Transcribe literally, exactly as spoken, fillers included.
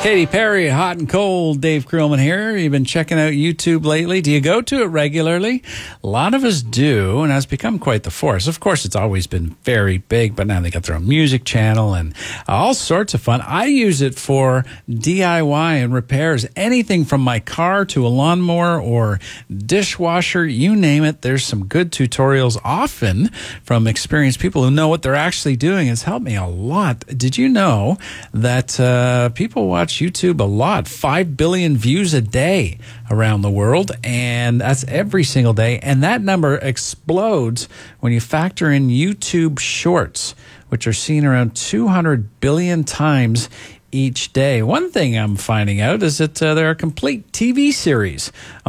Katy Perry, Hot and Cold. Dave Krillman here. You've been checking out YouTube lately. Do you go to it regularly? A lot of us do, and has become quite the force. Of course, it's always been very big, but now they got their own music channel and all sorts of fun. I use it for D I Y and repairs. Anything from my car to a lawnmower or dishwasher, you name it. There's some good tutorials, often from experienced people who know what they're actually doing. It's helped me a lot. Did you know that uh, people watch YouTube a lot? Five billion views a day around the world, and that's every single day. And that number explodes when you factor in YouTube Shorts, which are seen around two hundred billion times each day. One thing I'm finding out is that uh, there are complete T V series